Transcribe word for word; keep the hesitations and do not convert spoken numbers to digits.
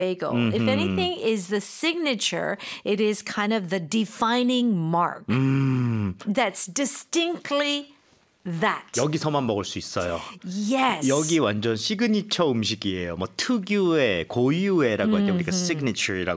bagel. Mm-hmm. If anything is the signature, it is kind of the defining mark 음, that's distinctly that. 여기서만 먹을 수 있어요. Yes. 여기 완전 시그니처 음식이에요. 뭐 특유의, 고유의라고 할 때 우리가 시그니처라고